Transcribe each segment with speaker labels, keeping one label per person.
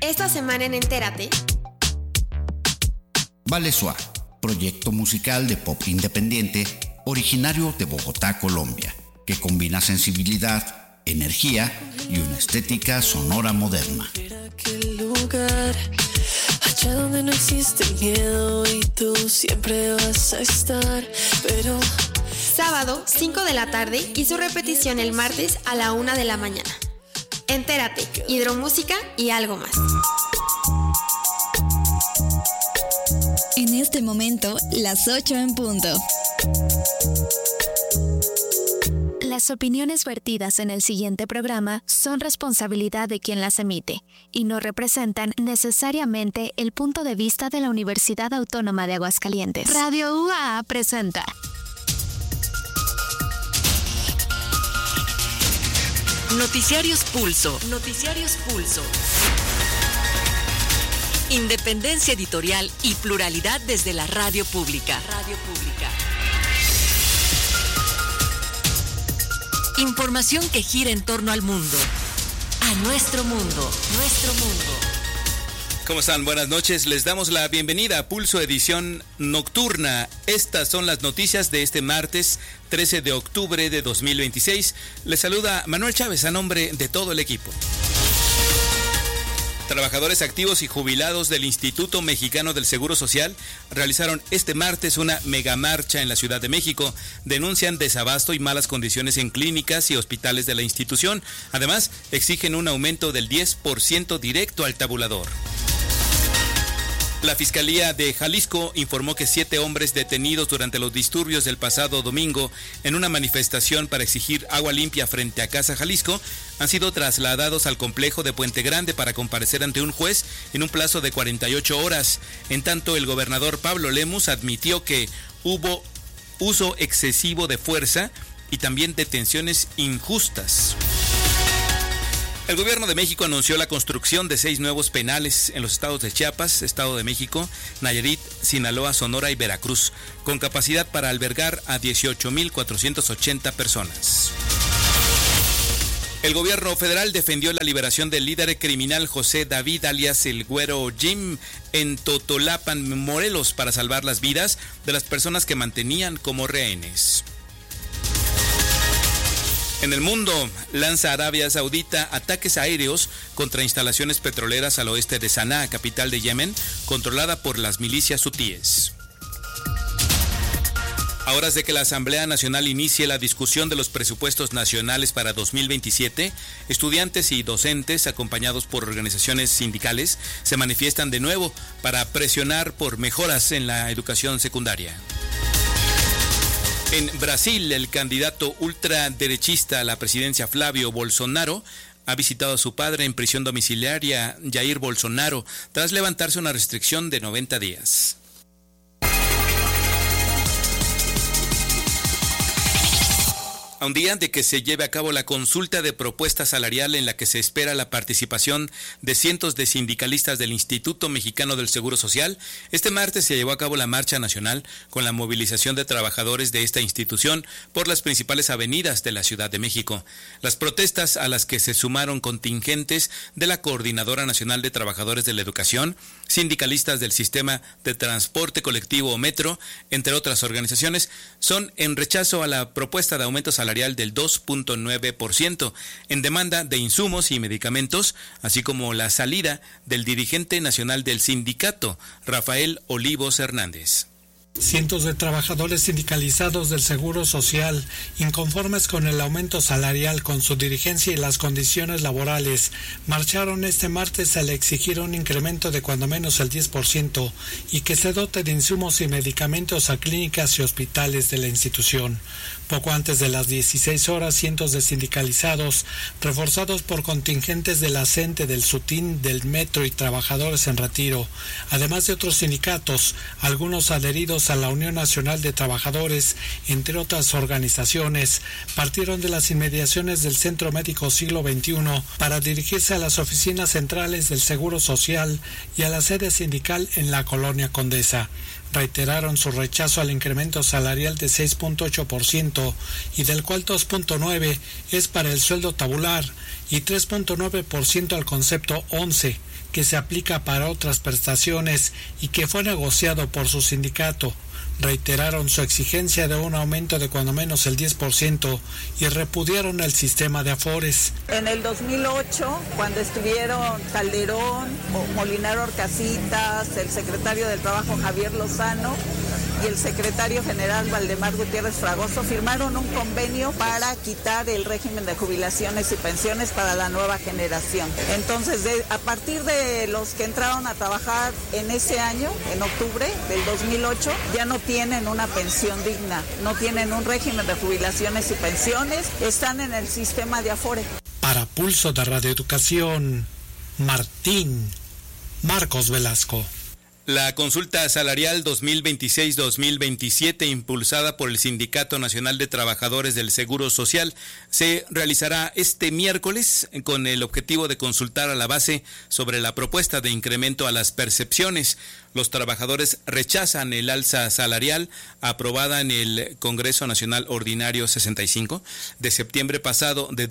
Speaker 1: Esta semana en Entérate.
Speaker 2: Valesua, proyecto musical de pop independiente originario de Bogotá, Colombia, que combina sensibilidad, energía y una estética sonora moderna.
Speaker 3: Allá donde no existe miedo y tú siempre vas a estar, pero...
Speaker 1: Sábado, 5 de la tarde y su repetición el martes a la 1 de la mañana. Entérate, hidromúsica y algo más.
Speaker 4: En este momento, las 8 en punto. Las opiniones vertidas en el siguiente programa son responsabilidad de quien las emite y no representan necesariamente el punto de vista de la Universidad Autónoma de Aguascalientes. Radio UAA presenta
Speaker 5: Noticiarios Pulso. Noticiarios Pulso. Independencia editorial y pluralidad desde la radio pública. Radio pública. Información que gira en torno al mundo. A nuestro mundo. Nuestro mundo.
Speaker 6: ¿Cómo están? Buenas noches. Les damos la bienvenida a Pulso Edición Nocturna. Estas son las noticias de este martes 13 de octubre de 2026. Les saluda Manuel Chávez a nombre de todo el equipo. Trabajadores activos y jubilados del Instituto Mexicano del Seguro Social realizaron este martes una megamarcha en la Ciudad de México. Denuncian desabasto y malas condiciones en clínicas y hospitales de la institución. Además, exigen un aumento del 10% directo al tabulador. La Fiscalía de Jalisco informó que 7 hombres detenidos durante los disturbios del pasado domingo en una manifestación para exigir agua limpia frente a Casa Jalisco han sido trasladados al complejo de Puente Grande para comparecer ante un juez en un plazo de 48 horas. En tanto, el gobernador Pablo Lemus admitió que hubo uso excesivo de fuerza y también detenciones injustas. El gobierno de México anunció la construcción de 6 nuevos penales en los estados de Chiapas, Estado de México, Nayarit, Sinaloa, Sonora y Veracruz, con capacidad para albergar a 18,480 personas. El gobierno federal defendió la liberación del líder criminal José David alias El Güero Jim en Totolapan, Morelos, para salvar las vidas de las personas que mantenían como rehenes. En el mundo, lanza Arabia Saudita ataques aéreos contra instalaciones petroleras al oeste de Sanaa, capital de Yemen, controlada por las milicias hutíes. A horas de que la Asamblea Nacional inicie la discusión de los presupuestos nacionales para 2027, estudiantes y docentes, acompañados por organizaciones sindicales, se manifiestan de nuevo para presionar por mejoras en la educación secundaria. En Brasil, el candidato ultraderechista a la presidencia Flavio Bolsonaro ha visitado a su padre en prisión domiciliaria, Jair Bolsonaro, tras levantarse una restricción de 90 días. A un día de que se lleve a cabo la consulta de propuesta salarial en la que se espera la participación de cientos de sindicalistas del Instituto Mexicano del Seguro Social, este martes se llevó a cabo la marcha nacional con la movilización de trabajadores de esta institución por las principales avenidas de la Ciudad de México. Las protestas a las que se sumaron contingentes de la Coordinadora Nacional de Trabajadores de la Educación, sindicalistas del Sistema de Transporte Colectivo o Metro, entre otras organizaciones, son en rechazo a la propuesta de aumento salarial del 2.9%, en demanda de insumos y medicamentos, así como la salida del dirigente nacional del sindicato, Rafael Olivos Hernández.
Speaker 7: Cientos de trabajadores sindicalizados del Seguro Social, inconformes con el aumento salarial, con su dirigencia y las condiciones laborales, marcharon este martes al exigir un incremento de cuando menos el 10% y que se dote de insumos y medicamentos a clínicas y hospitales de la institución. Poco antes de las 16 horas, cientos de sindicalizados, reforzados por contingentes de la CENTE, del SUTIN, del Metro y trabajadores en retiro, además de otros sindicatos, algunos adheridos a la Unión Nacional de Trabajadores, entre otras organizaciones, partieron de las inmediaciones del Centro Médico Siglo XXI para dirigirse a las oficinas centrales del Seguro Social y a la sede sindical en la Colonia Condesa. Reiteraron su rechazo al incremento salarial de 6.8% y del cual 2.9% es para el sueldo tabular y 3.9% al concepto 11, que se aplica para otras prestaciones y que fue negociado por su sindicato. Reiteraron su exigencia de un aumento de cuando menos el 10% y repudiaron el sistema de afores.
Speaker 8: En el 2008, cuando estuvieron Calderón, Molinar Orcasitas, el secretario del Trabajo Javier Lozano y el secretario general Valdemar Gutiérrez Fragoso, firmaron un convenio para quitar el régimen de jubilaciones y pensiones para la nueva generación. Entonces, a partir de los que entraron a trabajar en ese año, en octubre del 2008, ya no tienen una pensión digna, no tienen un régimen de jubilaciones y pensiones, están en el sistema de Afore.
Speaker 7: Para Pulso de Radio Educación, Marcos Velasco.
Speaker 6: La consulta salarial 2026-2027, impulsada por el Sindicato Nacional de Trabajadores del Seguro Social, se realizará este miércoles con el objetivo de consultar a la base sobre la propuesta de incremento a las percepciones. Los trabajadores rechazan el alza salarial aprobada en el Congreso Nacional Ordinario 65 de septiembre pasado de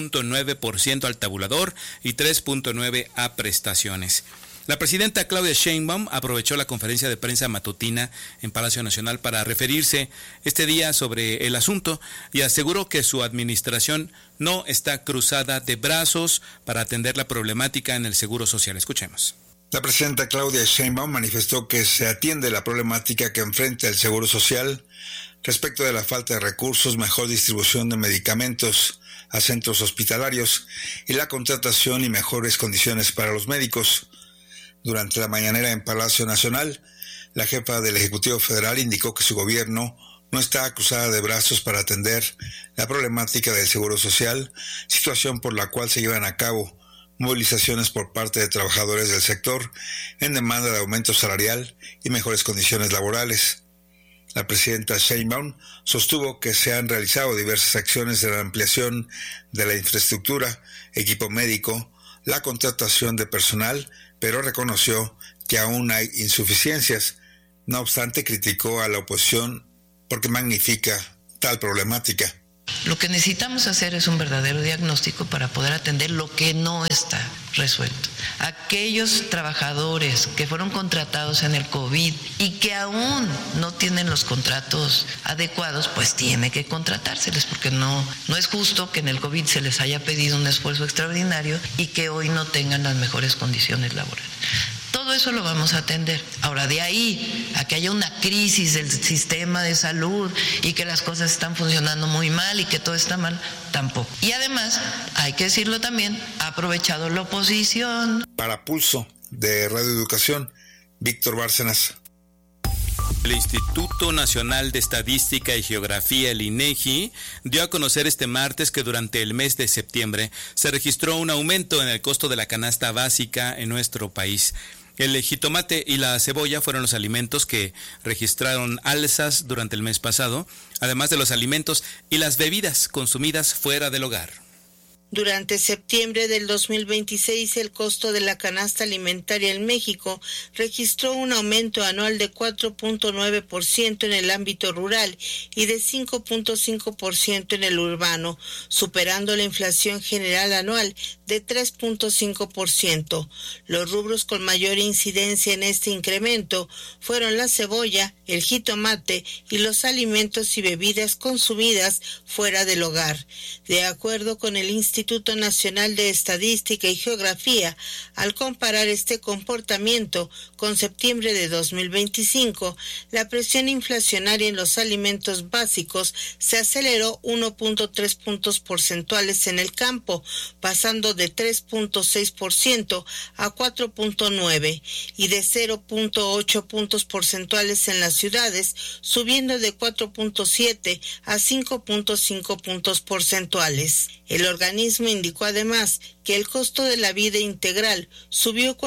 Speaker 6: 2.9% al tabulador y 3.9% a prestaciones. La presidenta Claudia Sheinbaum aprovechó la conferencia de prensa matutina en Palacio Nacional para referirse este día sobre el asunto y aseguró que su administración no está cruzada de brazos para atender la problemática en el Seguro Social. Escuchemos.
Speaker 9: La presidenta Claudia Sheinbaum manifestó que se atiende la problemática que enfrenta el Seguro Social respecto de la falta de recursos, mejor distribución de medicamentos a centros hospitalarios y la contratación y mejores condiciones para los médicos. Durante la mañanera en Palacio Nacional, la jefa del Ejecutivo Federal indicó que su gobierno no está cruzada de brazos para atender la problemática del Seguro Social, situación por la cual se llevan a cabo movilizaciones por parte de trabajadores del sector en demanda de aumento salarial y mejores condiciones laborales. La presidenta Sheinbaum sostuvo que se han realizado diversas acciones de la ampliación de la infraestructura, equipo médico, la contratación de personal, pero reconoció que aún hay insuficiencias. No obstante, criticó a la oposición porque magnifica tal problemática.
Speaker 10: Lo que necesitamos hacer es un verdadero diagnóstico para poder atender lo que no está resuelto. Aquellos trabajadores que fueron contratados en el COVID y que aún no tienen los contratos adecuados, pues tiene que contratárseles, porque no es justo que en el COVID se les haya pedido un esfuerzo extraordinario y que hoy no tengan las mejores condiciones laborales. Todo eso lo vamos a atender. Ahora, de ahí a que haya una crisis del sistema de salud y que las cosas están funcionando muy mal y que todo está mal, tampoco. Y además, hay que decirlo también, ha aprovechado la oposición.
Speaker 9: Para Pulso de Radio Educación, Víctor Bárcenas.
Speaker 6: El Instituto Nacional de Estadística y Geografía, el INEGI, dio a conocer este martes que durante el mes de septiembre se registró un aumento en el costo de la canasta básica en nuestro país. El jitomate y la cebolla fueron los alimentos que registraron alzas durante el mes pasado, además de los alimentos y las bebidas consumidas fuera del hogar.
Speaker 11: Durante septiembre del 2026, el costo de la canasta alimentaria en México registró un aumento anual de 4.9% en el ámbito rural y de 5.5% en el urbano, superando la inflación general anual de 3.5%. Los rubros con mayor incidencia en este incremento fueron la cebolla, el jitomate y los alimentos y bebidas consumidas fuera del hogar. De acuerdo con el Instituto Nacional de Estadística y Geografía, al comparar este comportamiento con septiembre de 2025, la presión inflacionaria en los alimentos básicos se aceleró 1.3 puntos porcentuales en el campo, pasando de 3.6% a 4.9% y de 0.8 puntos porcentuales en las ciudades, subiendo de 4.7 a 5.5 puntos porcentuales. El organismo indicó además que el costo de la vida integral subió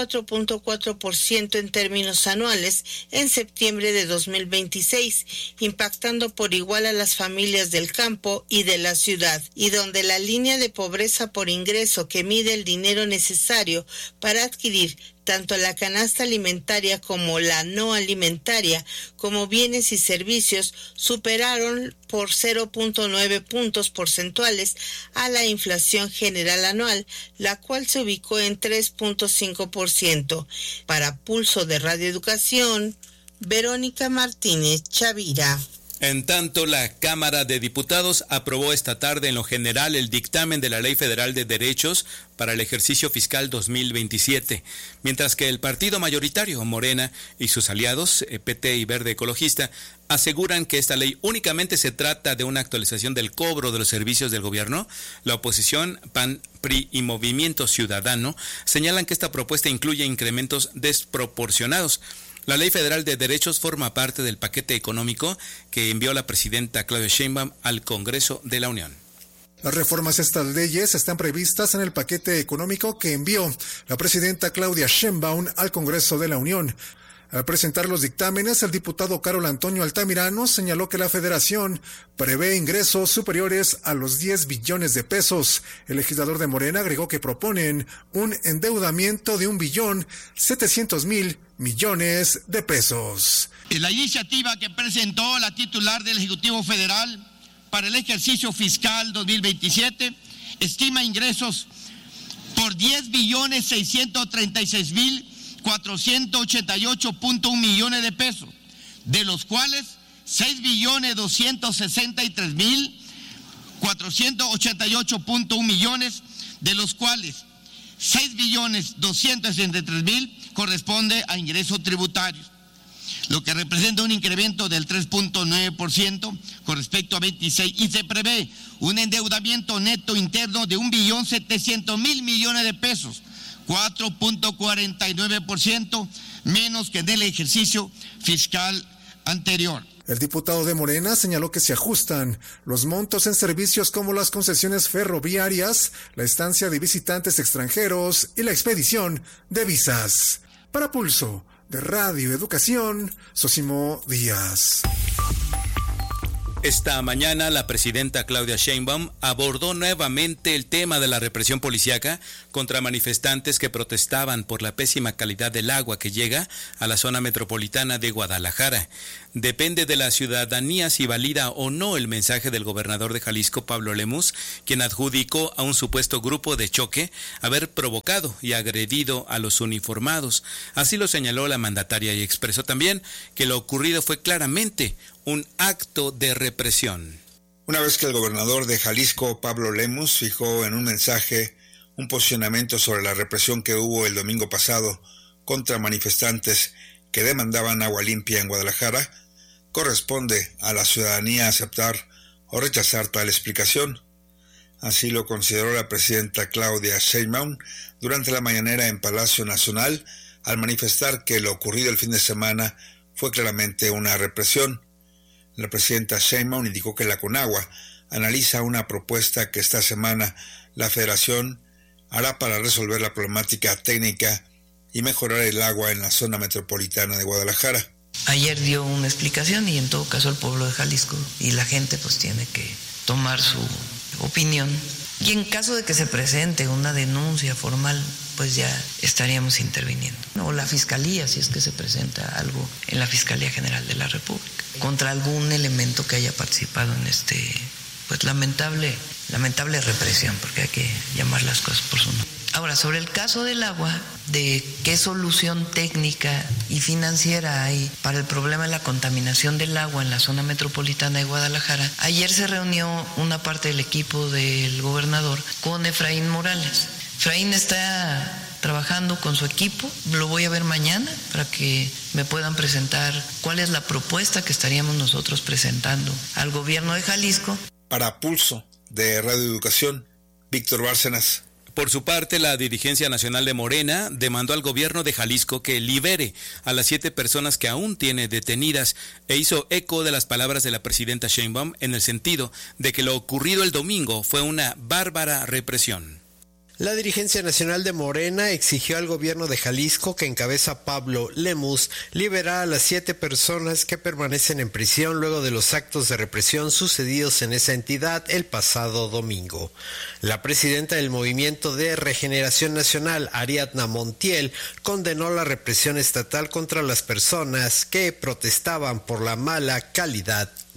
Speaker 11: 4.4% en términos anuales en septiembre de 2026, impactando por igual a las familias del campo y de la ciudad, y donde la línea de pobreza por ingreso que mide el dinero necesario para adquirir tanto la canasta alimentaria como la no alimentaria, como bienes y servicios, superaron por 0.9 puntos porcentuales a la inflación general anual, la cual se ubicó en 3.5%. Para Pulso de Radio Educación, Verónica Martínez Chavira.
Speaker 6: En tanto, la Cámara de Diputados aprobó esta tarde en lo general el dictamen de la Ley Federal de Derechos para el ejercicio fiscal 2027, mientras que el partido mayoritario, Morena, y sus aliados, PT y Verde Ecologista, aseguran que esta ley únicamente se trata de una actualización del cobro de los servicios del gobierno. La oposición, PAN, PRI y Movimiento Ciudadano señalan que esta propuesta incluye incrementos desproporcionados. La Ley Federal de Derechos forma parte del paquete económico que envió la presidenta Claudia Sheinbaum al Congreso de la Unión.
Speaker 12: Las reformas a estas leyes están previstas en el paquete económico que envió la presidenta Claudia Sheinbaum al Congreso de la Unión. Al presentar los dictámenes, el diputado Carol Antonio Altamirano señaló que la Federación prevé ingresos superiores a los 10 billones de pesos. El legislador de Morena agregó que proponen un endeudamiento de 1.700.000 millones de pesos.
Speaker 13: La iniciativa que presentó la titular del Ejecutivo Federal para el ejercicio fiscal 2027 estima ingresos por 10.636.488.1 millones de pesos, de los cuales 6.263.488.1 millones, de los cuales 6.263.000 corresponde a ingresos tributarios, lo que representa un incremento del 3.9% con respecto a 26, y se prevé un endeudamiento neto interno de 1.700.000 millones de pesos, 4.49% menos que en el ejercicio fiscal anterior.
Speaker 12: El diputado de Morena señaló que se ajustan los montos en servicios como las concesiones ferroviarias, la estancia de visitantes extranjeros y la expedición de visas. Para Pulso de Radio Educación, Sosimo Díaz.
Speaker 6: Esta mañana la presidenta Claudia Sheinbaum abordó nuevamente el tema de la represión policíaca contra manifestantes que protestaban por la pésima calidad del agua que llega a la zona metropolitana de Guadalajara. Depende de la ciudadanía si valida o no el mensaje del gobernador de Jalisco, Pablo Lemus, quien adjudicó a un supuesto grupo de choque haber provocado y agredido a los uniformados. Así lo señaló la mandataria y expresó también que lo ocurrido fue claramente un acto de represión.
Speaker 9: Una vez que el gobernador de Jalisco, Pablo Lemus, fijó en un mensaje un posicionamiento sobre la represión que hubo el domingo pasado contra manifestantes que demandaban agua limpia en Guadalajara, corresponde a la ciudadanía aceptar o rechazar tal explicación. Así lo consideró la presidenta Claudia Sheinbaum durante la mañanera en Palacio Nacional, al manifestar que lo ocurrido el fin de semana fue claramente una represión. La presidenta Sheinbaum indicó que la Conagua analiza una propuesta que esta semana la Federación hará para resolver la problemática técnica y mejorar el agua en la zona metropolitana de Guadalajara.
Speaker 10: Ayer dio una explicación y en todo caso el pueblo de Jalisco y la gente pues tiene que tomar su opinión. Y en caso de que se presente una denuncia formal, pues ya estaríamos interviniendo. O la Fiscalía, si es que se presenta algo en la Fiscalía General de la República, contra algún elemento que haya participado en pues lamentable represión, porque hay que llamar las cosas por su nombre. Ahora, sobre el caso del agua, de qué solución técnica y financiera hay para el problema de la contaminación del agua en la zona metropolitana de Guadalajara, ayer se reunió una parte del equipo del gobernador con Efraín Morales. Efraín está trabajando con su equipo, lo voy a ver mañana para que me puedan presentar cuál es la propuesta que estaríamos nosotros presentando al gobierno de Jalisco.
Speaker 9: Para Pulso de Radio Educación, Víctor Bárcenas.
Speaker 6: Por su parte, la dirigencia nacional de Morena demandó al gobierno de Jalisco que libere a las 7 personas que aún tiene detenidas e hizo eco de las palabras de la presidenta Sheinbaum en el sentido de que lo ocurrido el domingo fue una bárbara represión.
Speaker 14: La dirigencia nacional de Morena exigió al gobierno de Jalisco, que encabeza Pablo Lemus, liberar a las 7 personas que permanecen en prisión luego de los actos de represión sucedidos en esa entidad el pasado domingo. La presidenta del Movimiento de Regeneración Nacional, Ariadna Montiel, condenó la represión estatal contra las personas que protestaban por la mala calidad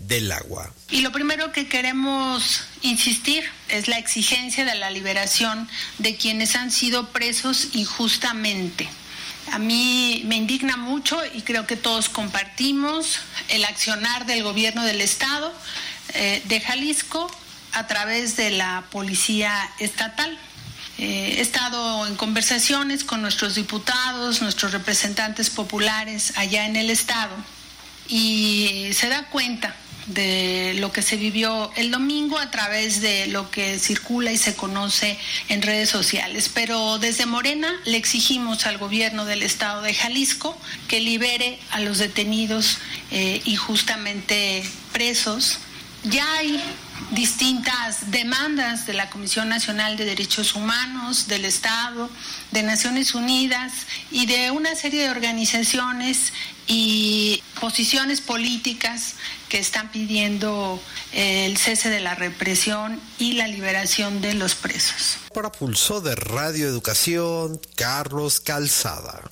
Speaker 14: del agua.
Speaker 15: Y lo primero que queremos insistir es la exigencia de la liberación de quienes han sido presos injustamente. A mí me indigna mucho y creo que todos compartimos el accionar del gobierno del estado de Jalisco a través de la policía estatal. He estado en conversaciones con nuestros diputados, nuestros representantes populares allá en el estado y se da cuenta de lo que se vivió el domingo a través de lo que circula y se conoce en redes sociales. Pero desde Morena le exigimos al gobierno del estado de Jalisco que libere a los detenidos injustamente presos. Ya hay distintas demandas de la Comisión Nacional de Derechos Humanos, del Estado, de Naciones Unidas y de una serie de organizaciones y posiciones políticas que están pidiendo el cese de la represión y la liberación de los presos.
Speaker 14: Para Pulso de Radio Educación, Carlos Calzada.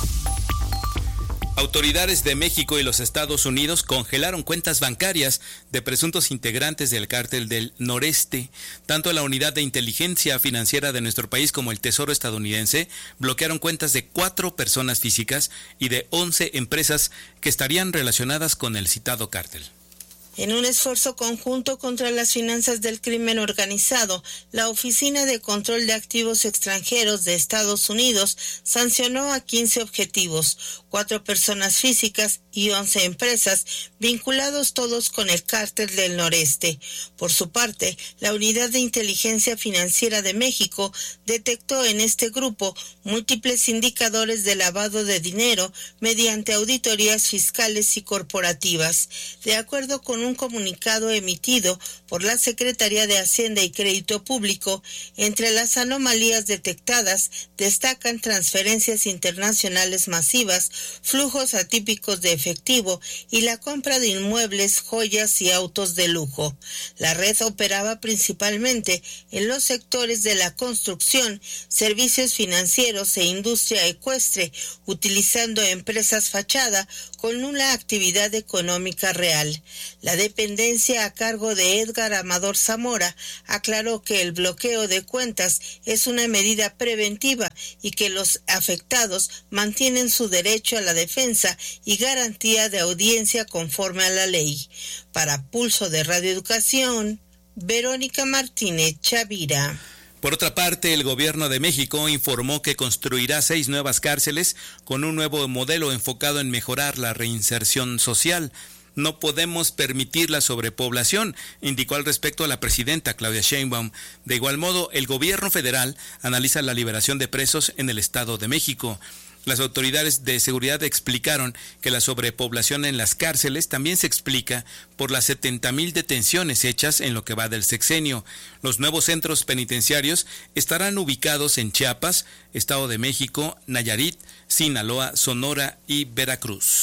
Speaker 6: Autoridades de México y los Estados Unidos congelaron cuentas bancarias de presuntos integrantes del cártel del Noreste. Tanto la Unidad de Inteligencia Financiera de nuestro país como el Tesoro estadounidense bloquearon cuentas de 4 personas físicas y de 11 empresas que estarían relacionadas con el citado cártel.
Speaker 11: En un esfuerzo conjunto contra las finanzas del crimen organizado, la Oficina de Control de Activos Extranjeros de Estados Unidos sancionó a 15 objetivos, 4 personas físicas y 11 empresas, vinculados todos con el cártel del Noreste. Por su parte, la Unidad de Inteligencia Financiera de México detectó en este grupo múltiples indicadores de lavado de dinero mediante auditorías fiscales y corporativas. De acuerdo con un comunicado emitido por la Secretaría de Hacienda y Crédito Público, entre las anomalías detectadas destacan transferencias internacionales masivas, flujos atípicos de efectivo y la compra de inmuebles, joyas y autos de lujo. La red operaba principalmente en los sectores de la construcción, servicios financieros e industria ecuestre, utilizando empresas fachada con nula actividad económica real. La dependencia a cargo de Edgar Amador Zamora aclaró que el bloqueo de cuentas es una medida preventiva y que los afectados mantienen su derecho a la defensa y garantía de audiencia conforme a la ley. Para Pulso de Radio Educación, Verónica Martínez Chavira.
Speaker 6: Por otra parte, el gobierno de México informó que construirá 6 nuevas cárceles con un nuevo modelo enfocado en mejorar la reinserción social. No podemos permitir la sobrepoblación, indicó al respecto a la presidenta Claudia Sheinbaum. De igual modo, el gobierno federal analiza la liberación de presos en el Estado de México. Las autoridades de seguridad explicaron que la sobrepoblación en las cárceles también se explica por las 70,000 detenciones hechas en lo que va del sexenio. Los nuevos centros penitenciarios estarán ubicados en Chiapas, Estado de México, Nayarit, Sinaloa, Sonora y Veracruz.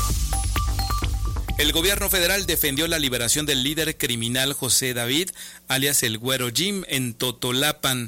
Speaker 6: El gobierno federal defendió la liberación del líder criminal José David, alias el Güero Jim, en Totolopan,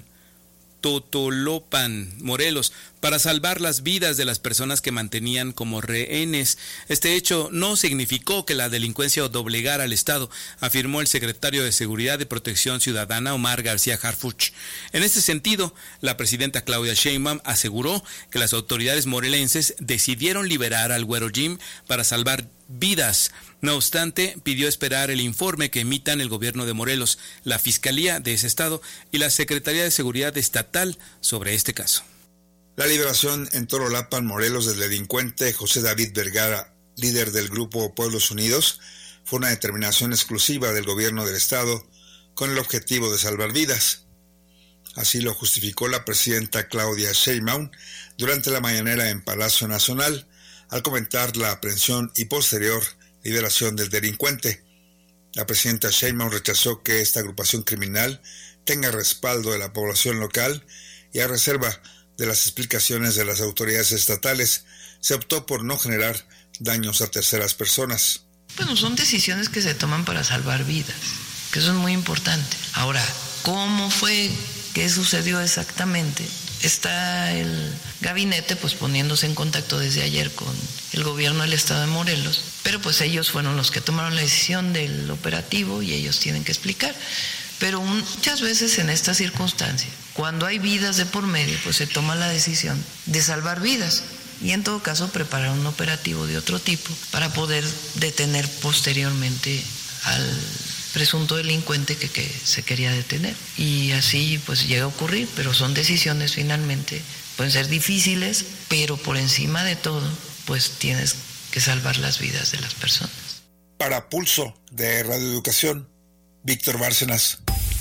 Speaker 6: Morelos, para salvar las vidas de las personas que mantenían como rehenes. Este hecho no significó que la delincuencia doblegara al Estado, afirmó el secretario de Seguridad y Protección Ciudadana, Omar García Harfuch. En este sentido, la presidenta Claudia Sheinbaum aseguró que las autoridades morelenses decidieron liberar al Güero Jim para salvar vidas. No obstante, pidió esperar el informe que emitan el gobierno de Morelos, la Fiscalía de ese estado y la Secretaría de Seguridad Estatal sobre este caso.
Speaker 9: La liberación en Totolopan, Morelos, del delincuente José David Vergara, líder del grupo Pueblos Unidos, fue una determinación exclusiva del gobierno del estado con el objetivo de salvar vidas. Así lo justificó la presidenta Claudia Sheinbaum durante la mañanera en Palacio Nacional, al comentar la aprehensión y posterior liberación del delincuente. La presidenta Sheinbaum rechazó que esta agrupación criminal tenga respaldo de la población local y a reserva de las explicaciones de las autoridades estatales, se optó por no generar daños a terceras personas.
Speaker 10: Bueno, son decisiones que se toman para salvar vidas, que eso es muy importante. Ahora, ¿cómo fue? ¿Qué sucedió exactamente? está el gabinete pues poniéndose en contacto desde ayer con el gobierno del estado de Morelos, pero pues ellos fueron los que tomaron la decisión del operativo y ellos tienen que explicar. Pero muchas veces en esta circunstancia, cuando hay vidas de por medio, pues se toma la decisión de salvar vidas y en todo caso preparar un operativo de otro tipo para poder detener posteriormente al presunto delincuente que se quería detener. Y así pues llega a ocurrir, pero son decisiones finalmente, pueden ser difíciles, pero por encima de todo, pues tienes que salvar las vidas de las personas.
Speaker 9: Para Pulso de Radio Educación, Víctor Bárcenas.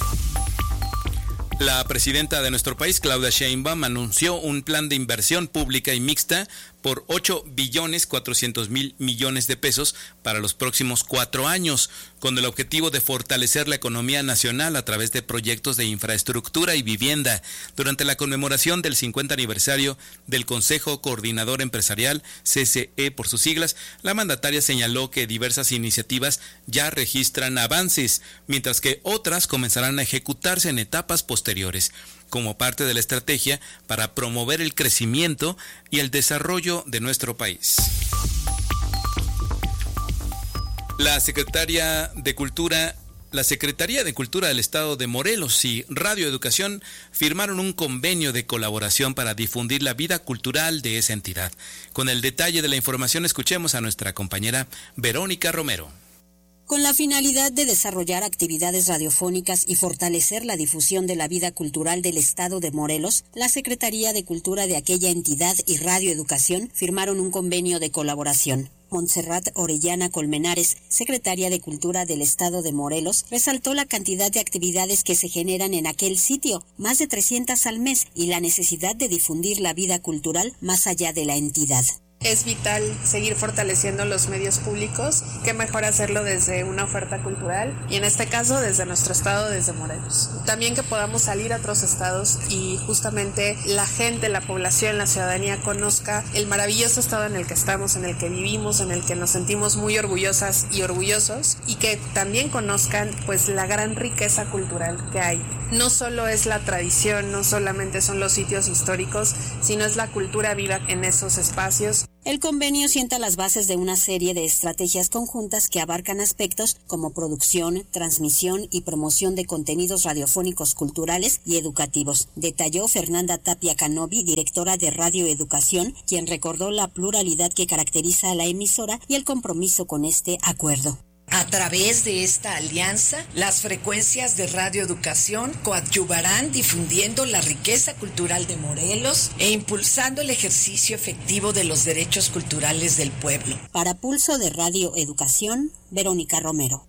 Speaker 6: La presidenta de nuestro país, Claudia Sheinbaum, anunció un plan de inversión pública y mixta por 8.400.000.000.000 de pesos para los próximos 4 años, con el objetivo de fortalecer la economía nacional a través de proyectos de infraestructura y vivienda. Durante la conmemoración del 50 aniversario del Consejo Coordinador Empresarial, CCE por sus siglas, la mandataria señaló que diversas iniciativas ya registran avances, mientras que otras comenzarán a ejecutarse en etapas posteriores, como parte de la estrategia para promover el crecimiento y el desarrollo de nuestro país. La Secretaría de Cultura del Estado de Morelos y Radio Educación firmaron un convenio de colaboración para difundir la vida cultural de esa entidad. Con el detalle de la información, escuchemos a nuestra compañera Verónica Romero.
Speaker 16: Con la finalidad de desarrollar actividades radiofónicas y fortalecer la difusión de la vida cultural del estado de Morelos, la Secretaría de Cultura de aquella entidad y Radio Educación firmaron un convenio de colaboración. Montserrat Orellana Colmenares, secretaria de Cultura del estado de Morelos, resaltó la cantidad de actividades que se generan en aquel sitio, más de 300 al mes, y la necesidad de difundir la vida cultural más allá de la entidad.
Speaker 17: Es vital seguir fortaleciendo los medios públicos, qué mejor hacerlo desde una oferta cultural y en este caso desde nuestro estado, desde Morelos. También que podamos salir a otros estados y justamente la gente, la población, la ciudadanía conozca el maravilloso estado en el que estamos, en el que vivimos, en el que nos sentimos muy orgullosas y orgullosos, y que también conozcan pues la gran riqueza cultural que hay. No solo es la tradición, no solamente son los sitios históricos, sino es la cultura viva en esos espacios.
Speaker 16: El convenio sienta las bases de una serie de estrategias conjuntas que abarcan aspectos como producción, transmisión y promoción de contenidos radiofónicos culturales y educativos, detalló Fernanda Tapia Canovi, directora de Radio Educación, quien recordó la pluralidad que caracteriza a la emisora y el compromiso con este acuerdo.
Speaker 18: A través de esta alianza, las frecuencias de Radio Educación coadyuvarán difundiendo la riqueza cultural de Morelos e impulsando el ejercicio efectivo de los derechos culturales del pueblo.
Speaker 16: Para Pulso de Radio Educación, Verónica Romero.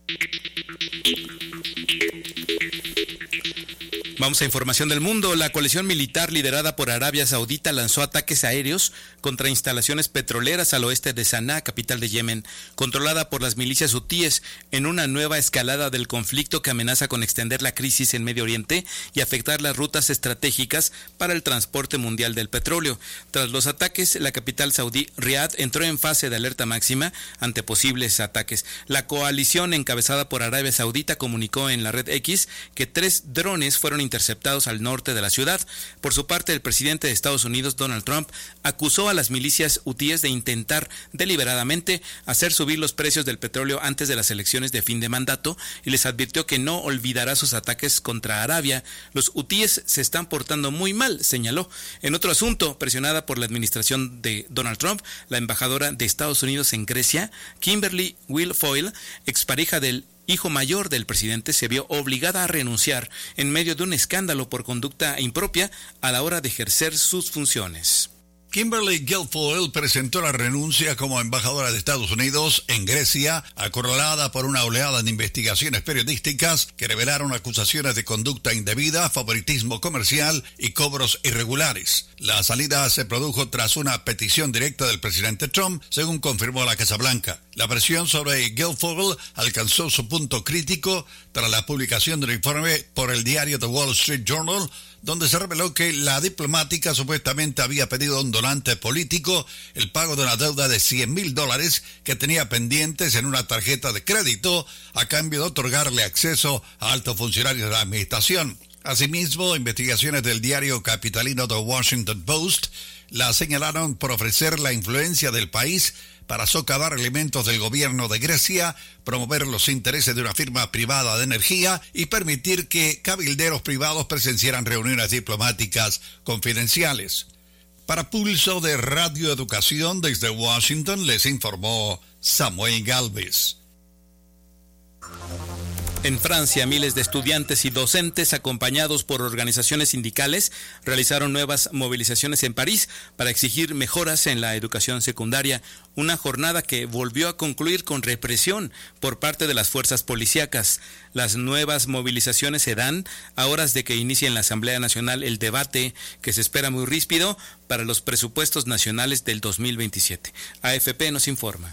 Speaker 6: Vamos a información del mundo. La coalición militar liderada por Arabia Saudita lanzó ataques aéreos contra instalaciones petroleras al oeste de Saná, capital de Yemen, controlada por las milicias hutíes, en una nueva escalada del conflicto que amenaza con extender la crisis en Medio Oriente y afectar las rutas estratégicas para el transporte mundial del petróleo. Tras los ataques, la capital saudí, Riad, entró en fase de alerta máxima ante posibles ataques. La coalición encabezada por Arabia Saudita comunicó en la red X que 3 drones fueron interceptados al norte de la ciudad. Por su parte, el presidente de Estados Unidos, Donald Trump, acusó a las milicias hutíes de intentar deliberadamente hacer subir los precios del petróleo antes de las elecciones de fin de mandato y les advirtió que no olvidará sus ataques contra Arabia. Los hutíes se están portando muy mal, señaló. En otro asunto, presionada por la administración de Donald Trump, la embajadora de Estados Unidos en Grecia, Kimberly Guilfoyle, expareja del hijo mayor del presidente, se vio obligada a renunciar en medio de un escándalo por conducta impropia a la hora de ejercer sus funciones.
Speaker 19: Kimberly Guilfoyle presentó la renuncia como embajadora de Estados Unidos en Grecia, acorralada por una oleada de investigaciones periodísticas que revelaron acusaciones de conducta indebida, favoritismo comercial y cobros irregulares. La salida se produjo tras una petición directa del presidente Trump, según confirmó la Casa Blanca. La presión sobre Guilfoyle alcanzó su punto crítico tras la publicación del informe por el diario The Wall Street Journal, donde se reveló que la diplomática supuestamente había pedido a un donante político el pago de una deuda de $100,000 que tenía pendientes en una tarjeta de crédito a cambio de otorgarle acceso a altos funcionarios de la administración. Asimismo, investigaciones del diario capitalino The Washington Post la señalaron por ofrecer la influencia del país para socavar elementos del gobierno de Grecia, promover los intereses de una firma privada de energía y permitir que cabilderos privados presenciaran reuniones diplomáticas confidenciales. Para Pulso de Radio Educación desde Washington les informó Samuel Galvez.
Speaker 6: En Francia, miles de estudiantes y docentes, acompañados por organizaciones sindicales, realizaron nuevas movilizaciones en París para exigir mejoras en la educación secundaria, una jornada que volvió a concluir con represión por parte de las fuerzas policíacas. Las nuevas movilizaciones se dan a horas de que inicie en la Asamblea Nacional el debate, que se espera muy ríspido, para los presupuestos nacionales del 2027. AFP nos informa.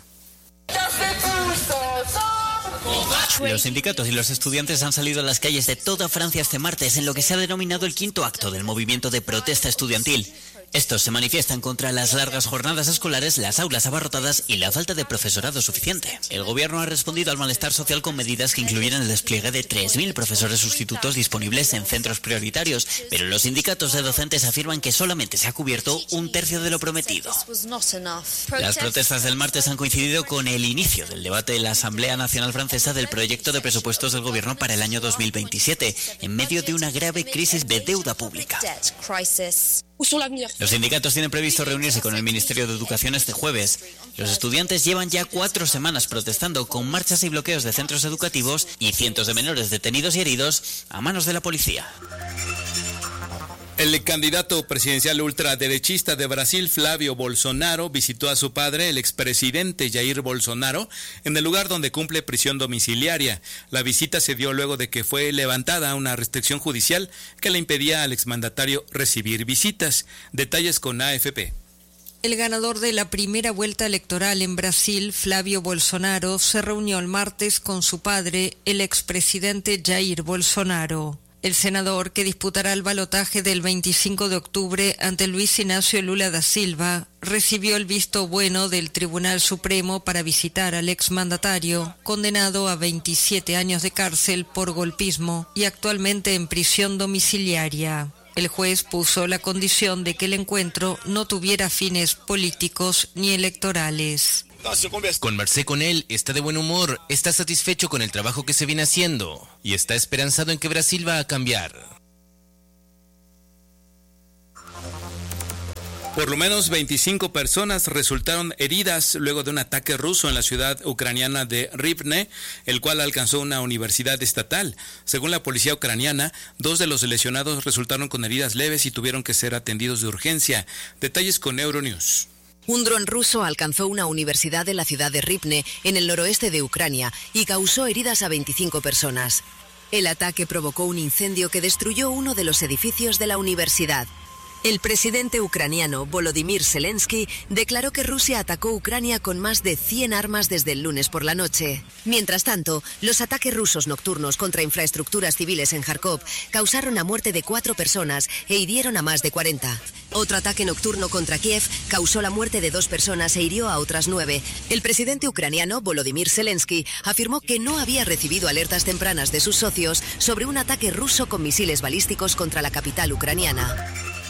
Speaker 20: Los sindicatos y los estudiantes han salido a las calles de toda Francia este martes en lo que se ha denominado el quinto acto del movimiento de protesta estudiantil. Estos se manifiestan contra las largas jornadas escolares, las aulas abarrotadas y la falta de profesorado suficiente. El gobierno ha respondido al malestar social con medidas que incluyen el despliegue de 3.000 profesores sustitutos disponibles en centros prioritarios, pero los sindicatos de docentes afirman que solamente se ha cubierto un tercio de lo prometido. Las protestas del martes han coincidido con el inicio del debate en la Asamblea Nacional Francesa del proyecto de presupuestos del gobierno para el año 2027, en medio de una grave crisis de deuda pública. Los sindicatos tienen previsto reunirse con el Ministerio de Educación este jueves. Los estudiantes llevan ya 4 semanas protestando con marchas y bloqueos de centros educativos y cientos de menores detenidos y heridos a manos de la policía.
Speaker 6: El candidato presidencial ultraderechista de Brasil, Flávio Bolsonaro, visitó a su padre, el expresidente Jair Bolsonaro, en el lugar donde cumple prisión domiciliaria. La visita se dio luego de que fue levantada una restricción judicial que le impedía al exmandatario recibir visitas. Detalles con AFP.
Speaker 21: El ganador de la primera vuelta electoral en Brasil, Flávio Bolsonaro, se reunió el martes con su padre, el expresidente Jair Bolsonaro. El senador, que disputará el balotaje del 25 de octubre ante Luis Inácio Lula da Silva, recibió el visto bueno del Tribunal Supremo para visitar al exmandatario, condenado a 27 años de cárcel por golpismo y actualmente en prisión domiciliaria. El juez puso la condición de que el encuentro no tuviera fines políticos ni electorales.
Speaker 22: Conversé con él, está de buen humor, está satisfecho con el trabajo que se viene haciendo y está esperanzado en que Brasil va a cambiar.
Speaker 6: Por lo menos 25 personas resultaron heridas luego de un ataque ruso en la ciudad ucraniana de Rivne, el cual alcanzó una universidad estatal. Según la policía ucraniana, 2 de los lesionados resultaron con heridas leves y tuvieron que ser atendidos de urgencia. Detalles con Euronews.
Speaker 23: Un dron ruso alcanzó una universidad en la ciudad de Rivne, en el noroeste de Ucrania, y causó heridas a 25 personas. El ataque provocó un incendio que destruyó uno de los edificios de la universidad. El presidente ucraniano, Volodymyr Zelensky, declaró que Rusia atacó Ucrania con más de 100 armas desde el lunes por la noche. Mientras tanto, los ataques rusos nocturnos contra infraestructuras civiles en Kharkov causaron la muerte de 4 personas e hirieron a más de 40. Otro ataque nocturno contra Kiev causó la muerte de 2 personas e hirió a otras 9. El presidente ucraniano, Volodymyr Zelensky, afirmó que no había recibido alertas tempranas de sus socios sobre un ataque ruso con misiles balísticos contra la capital ucraniana.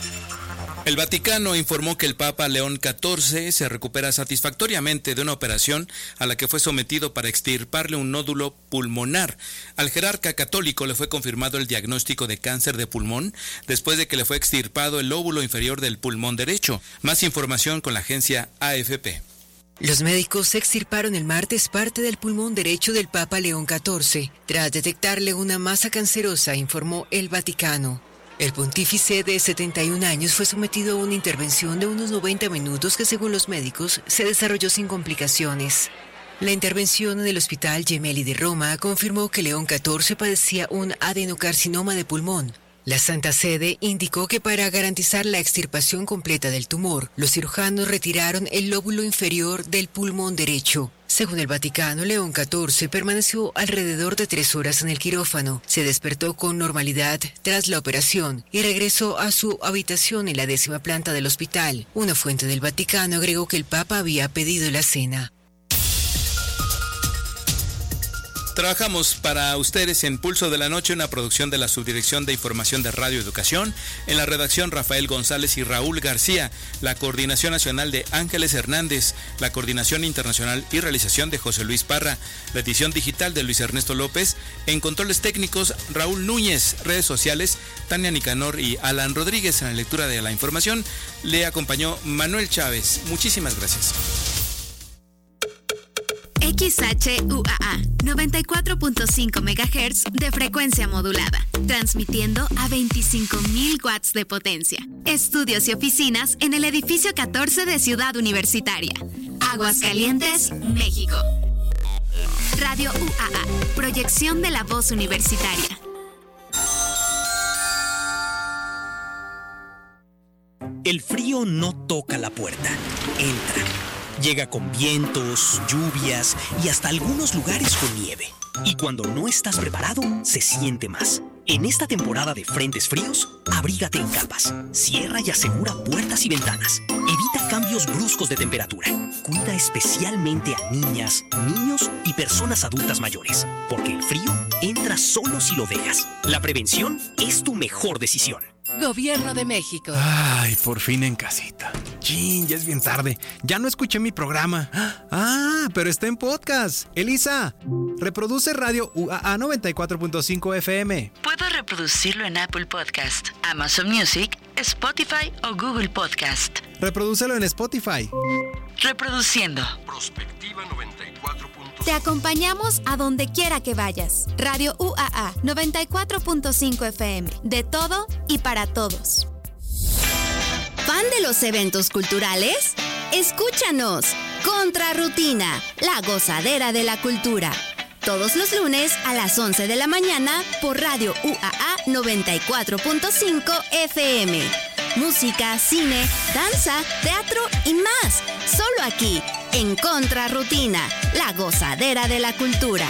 Speaker 6: El Vaticano informó que el Papa León XIV se recupera satisfactoriamente de una operación a la que fue sometido para extirparle un nódulo pulmonar. Al jerarca católico le fue confirmado el diagnóstico de cáncer de pulmón después de que le fue extirpado el lóbulo inferior del pulmón derecho. Más información con la agencia AFP.
Speaker 24: Los médicos extirparon el martes parte del pulmón derecho del Papa León XIV, tras detectarle una masa cancerosa, informó el Vaticano. El pontífice de 71 años fue sometido a una intervención de unos 90 minutos que, según los médicos, se desarrolló sin complicaciones. La intervención en el Hospital Gemelli de Roma confirmó que León XIV padecía un adenocarcinoma de pulmón. La Santa Sede indicó que para garantizar la extirpación completa del tumor, los cirujanos retiraron el lóbulo inferior del pulmón derecho. Según el Vaticano, León XIV permaneció alrededor de 3 horas en el quirófano, se despertó con normalidad tras la operación y regresó a su habitación en la 10ª planta del hospital. Una fuente del Vaticano agregó que el Papa había pedido la cena.
Speaker 6: Trabajamos para ustedes en Pulso de la Noche, una producción de la Subdirección de Información de Radio Educación. En la redacción, Rafael González y Raúl García. La coordinación nacional de Ángeles Hernández. La coordinación internacional y realización de José Luis Parra. La edición digital de Luis Ernesto López. En controles técnicos, Raúl Núñez. Redes sociales, Tania Nicanor y Alan Rodríguez. En la lectura de la información le acompañó Manuel Chávez. Muchísimas gracias.
Speaker 1: XHUAA 94.5 MHz de frecuencia modulada, transmitiendo a 25.000 watts de potencia. Estudios y oficinas en el edificio 14 de Ciudad Universitaria, Aguascalientes, México. Radio UAA, proyección de la voz universitaria.
Speaker 2: El frío no toca la puerta, entra. Llega con vientos, lluvias y hasta algunos lugares con nieve. Y cuando no estás preparado, se siente más. En esta temporada de frentes fríos, abrígate en capas. Cierra y asegura puertas y ventanas. Evita cambios bruscos de temperatura. Cuida especialmente a niñas, niños y personas adultas mayores, porque el frío entra solo si lo dejas. La prevención es tu mejor decisión.
Speaker 3: Gobierno de México.
Speaker 4: Ay, por fin en casita. Chin, ya es bien tarde. Ya no escuché mi programa. Ah, pero está en podcast. Elisa, reproduce Radio UAA 94.5 FM.
Speaker 25: Puedo reproducirlo en Apple Podcast, Amazon Music, Spotify o Google Podcast.
Speaker 4: Reprodúcelo en Spotify.
Speaker 25: Reproduciendo.
Speaker 3: Prospectiva 94.
Speaker 1: Te acompañamos a donde quiera que vayas. Radio UAA 94.5 FM. De todo y para todos. ¿Fan de los eventos culturales? Escúchanos. Contrarrutina, la gozadera de la cultura. Todos los lunes a las 11 de la mañana por Radio UAA 94.5 FM. Música, cine, danza, teatro y más. Solo aquí, en Contrarrutina, la gozadera de la cultura.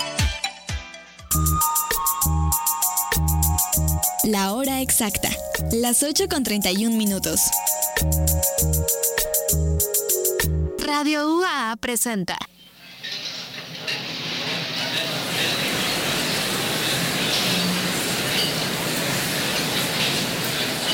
Speaker 26: La hora exacta, las 8:31.
Speaker 1: Radio UAA presenta